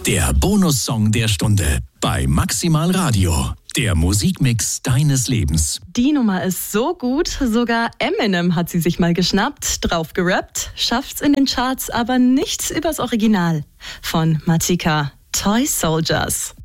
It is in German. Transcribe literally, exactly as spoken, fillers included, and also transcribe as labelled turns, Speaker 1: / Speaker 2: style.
Speaker 1: Der Bonussong der Stunde bei Maximal Radio. Der Musikmix deines Lebens.
Speaker 2: Die Nummer ist so gut, sogar Eminem hat sie sich mal geschnappt, drauf gerappt, schafft's in den Charts, aber nichts übers Original. Von Matika, Toy Soldiers.